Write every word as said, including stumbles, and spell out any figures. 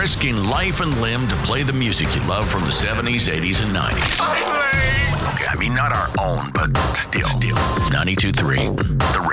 risking life and limb to play the music you love from the seventies, eighties, and nineties. Okay, I mean, not our own, but still. Still. ninety-two point three, The